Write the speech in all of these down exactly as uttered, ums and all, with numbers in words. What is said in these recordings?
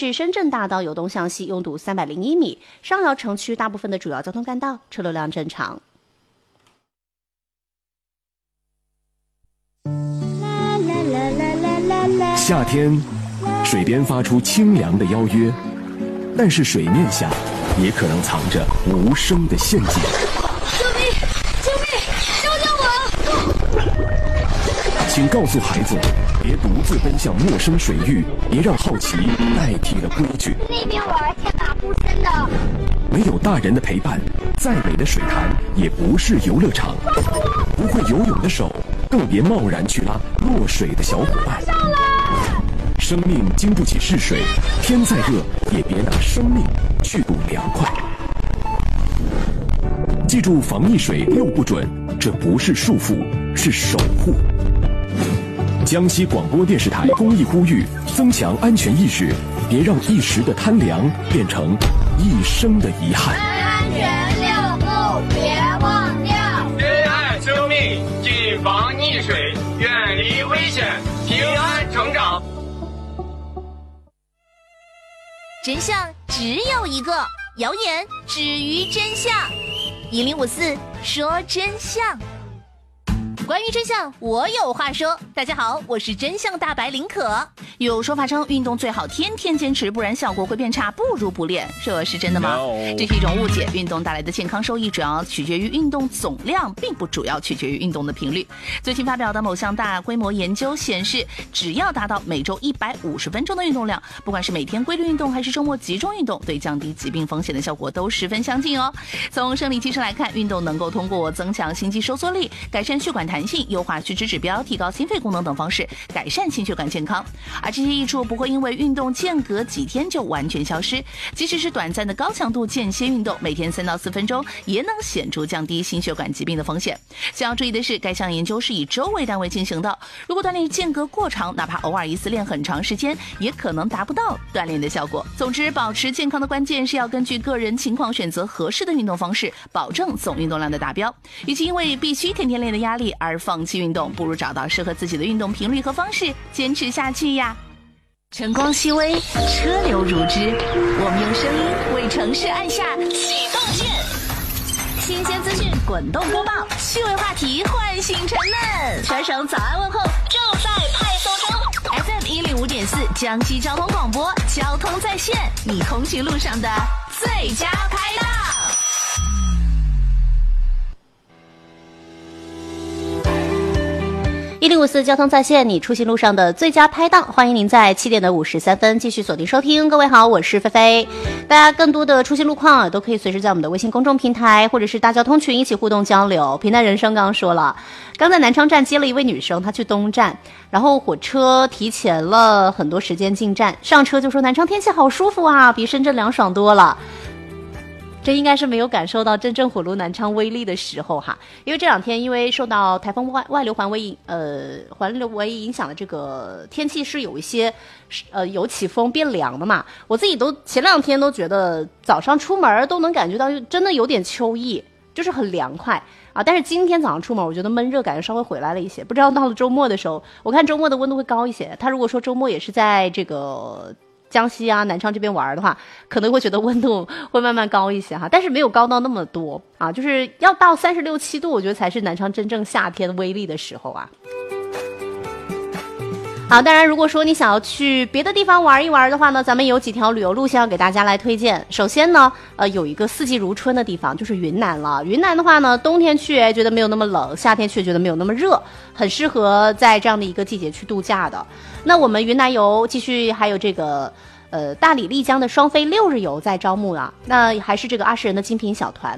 市深圳大道由东向西拥堵三百零一米，上饶城区大部分的主要交通干道车流量正常。 夏天，水边发出清凉的邀约，但是水面下也可能藏着无声的陷阱。 救命！救命！救救我！ 请告诉孩子，别独自奔向陌生水域，别让好奇代替了规矩。 那边玩天马不深的。 没有大人的陪伴，再美的水潭也不是游乐场。不会游泳的手，更别贸然去拉落水的小伙伴。生命经不起试水，天再热也别拿生命去赌凉快。记住防溺水六不准，这不是束缚，是守护。江西广播电视台公益呼吁：增强安全意识，别让一时的贪凉变成一生的遗憾。 安全六不别忘掉。 珍爱生命，谨防溺水，远离危险，平安成长。 真相只有一个，谣言止于真相。一零五四说真相。关于真相，我有话说。大家好，我是真相大白林可。有说法称，运动最好天天坚持，不然效果会变差，不如不练。这是真的吗？ No. 这是一种误解。运动带来的健康收益主要取决于运动总量，并不主要取决于运动的频率。最近发表的某项大规模研究显示，只要达到每周一百五十分钟的运动量，不管是每天规律运动还是周末集中运动，对降低疾病风险的效果都十分相近哦。从生理机制来看，运动能够通过增强心肌收缩力、改善血管弹性、优化血脂指标、提高心肺功能等方式改善心血管健康。而这些益处不会因为运动间隔几天就完全消失，即使是短暂的高强度间歇运动，每天三到四分钟也能显著降低心血管疾病的风险。需要注意的是，该项研究是以周为单位进行的，如果锻炼间隔过长，哪怕偶尔一次练很长时间，也可能达不到锻炼的效果。总之，保持健康的关键是要根据个人情况选择合适的运动方式，保证总运动量的达标。与其因为必须天天练的压力而放弃运动，不如找到适合自己的运动频率和方式，坚持下去呀。晨光熹微，车流如织，我们用声音为城市按下启动键。新鲜资讯滚动播报，趣味话题唤醒沉闷，全省早安问候正在派送中。F M 一零五点四，江西交通广播，交通在线，你通勤路上的最佳拍档。 一零五四交通在线，你出行路上的最佳拍档，欢迎您在七点的五十三分继续锁定收听。各位好，我是菲菲。大家更多的出行路况都可以随时在我们的微信公众平台或者是大交通群一起互动交流。平淡人生刚刚说了，刚在南昌站接了一位女生，她去东站，然后火车提前了很多时间进站，上车就说南昌天气好舒服啊，比深圳凉爽多了。这应该是没有感受到真正火炉南昌威力的时候哈，因为这两天因为受到台风外外流环围呃环流围影响的这个天气是有一些呃有起风变凉的嘛，我自己都前两天都觉得早上出门都能感觉到真的有点秋意，就是很凉快啊。但是今天早上出门，我觉得闷热感觉稍微回来了一些，不知道到了周末的时候，我看周末的温度会高一些。他如果说周末也是在这个江西啊南昌这边玩的话，可能会觉得温度会慢慢高一些哈，但是没有高到那么多啊，就是要到三十六七度，我觉得才是南昌真正夏天威力的时候啊。好，当然如果说你想要去别的地方玩一玩的话呢，咱们有几条旅游路线要给大家来推荐。首先呢呃，有一个四季如春的地方，就是云南了。云南的话呢，冬天去觉得没有那么冷，夏天去觉得没有那么热，很适合在这样的一个季节去度假的。那我们云南游继续还有这个呃大理丽江的双飞六日游在招募啊，那还是这个二十人的精品小团。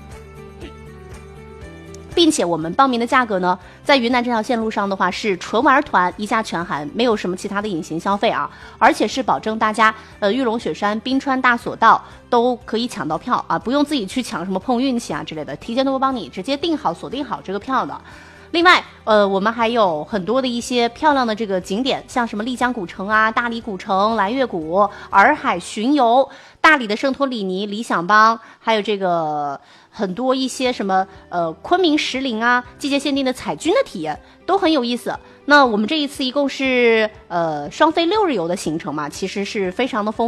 并且我们报名的价格呢，在云南这条线路上的话是纯玩团，一价全含，没有什么其他的隐形消费啊，而且是保证大家呃玉龙雪山、冰川大索道都可以抢到票啊，不用自己去抢什么碰运气啊之类的，提前都会帮你直接订好锁定好这个票的。另外呃我们还有很多的一些漂亮的这个景点，像什么丽江古城啊、大理古城、蓝月谷、洱海巡游、大理的圣托里尼、理想邦，还有这个很多一些什么呃昆明石林啊，季节限定的彩军的体验都很有意思。那我们这一次一共是呃双飞六日游的行程嘛，其实是非常的丰富。